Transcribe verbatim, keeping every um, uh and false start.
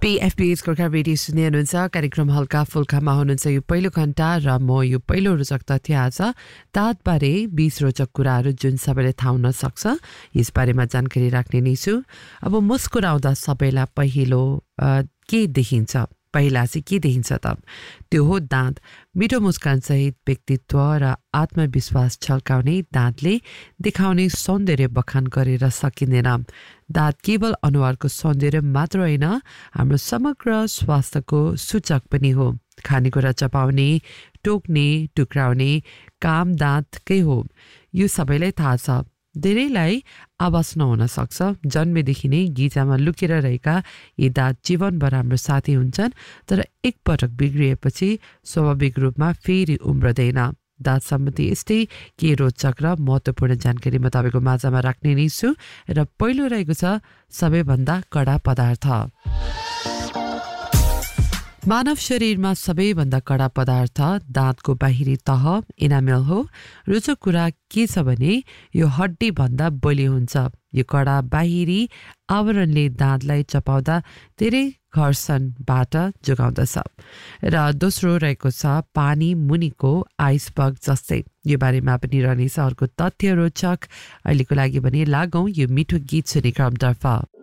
पीएफपीएच Gorkha radio सुन्दै हुनुहुन्छ कार्यक्रम हल्का फुल्कामा हुनुहुन्छ यो पहिलो घण्टा र म यो पहिलो रोचक तथ्य आज दाँतबारे बीस रोचक कुराहरू जुन सबैले थाहा हुन सक्छ यसबारेमा जानकारी राख्ने नै छु। अब मुस्कुराउँदा सबैलाई पहिलो के देखिन्छ पहिला चाहिँ के देखिन्छ त त्यो हो दाँत। मिठो मुस्कानसहित व्यक्तित्व र आत्मविश्वास छल्काउने दाँतले देखाउने सौन्दर्य बखान गरेर सकिँदैन। दाँत केवल अनुहारको सौन्दर्य मात्र होइन हाम्रो समग्र स्वास्थ्यको सूचक पनि हो। खानेकुरा चपाउने टोक्ने टुक्राउने काम दाँतकै हो यो सबैलाई थाहा छ। धेरैलाई आवाज नहुन सक्छ। जन्मेदेखि नै गिजामा लुकेर रहेका यी दाँत जीवनभर हाम्रो साथी हुन्छन्, तर एकपटक बिग्रिएपछि स्वाभाविक रूपमा फेरि उम्रदैन। दाँत सम्बन्धी यस्तै के रोचक र महत्त्वपूर्ण जानकारी म तपाईँको माझमा राख्ने नै छु र पहिलो रहेको छ सबैभन्दा कडा पदार्थ। मानव शरीरमा सबैभन्दा कडा पदार्थ दाँतको बाहिरी तह इनामेल हो। रोचक कुरा के छ भने यो हड्डी भन्दा बलियो हुन्छ। यो कडा बाहिरी आवरणले दाँतलाई चपाउँदा धेरै घर्षणबाट जोगाउँदछ। र दोस्रो रहेको छ पानी मुनिको आइसबर्ग जस्तै। यो बारेमा पनि रहनेछ अर्को तथ्य रोचक। अहिलेको लागि भने लागौँ यो मिठो गीत सुने क्रमतर्फ।